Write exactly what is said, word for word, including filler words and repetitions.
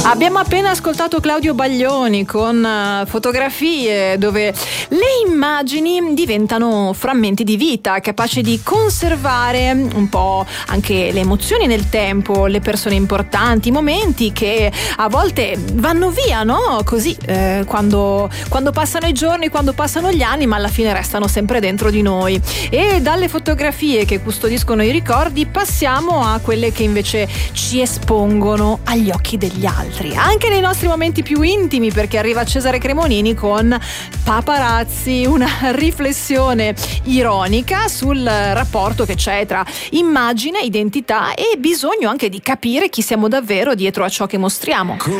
Abbiamo appena ascoltato Claudio Baglioni con uh, fotografie dove le immagini diventano frammenti di vita, capaci di conservare un po' anche le emozioni nel tempo, le persone importanti, i momenti che a volte vanno via, no? Così eh, quando, quando passano i giorni, quando passano gli anni, ma alla fine restano sempre dentro di noi. E dalle fotografie che custodiscono i ricordi passiamo a quelle che invece ci espongono agli occhi degli altri, anche nei nostri momenti più intimi, perché arriva Cesare Cremonini con Paparazzi, una riflessione ironica sul rapporto che c'è tra immagine, identità e bisogno anche di capire chi siamo davvero dietro a ciò che mostriamo.